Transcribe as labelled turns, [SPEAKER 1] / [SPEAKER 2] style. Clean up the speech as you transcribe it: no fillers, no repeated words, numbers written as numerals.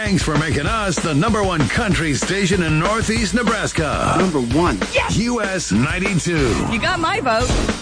[SPEAKER 1] Thanks for making us the number one country station in Northeast Nebraska.
[SPEAKER 2] Number one.
[SPEAKER 1] Yes! US 92.
[SPEAKER 3] You got my vote.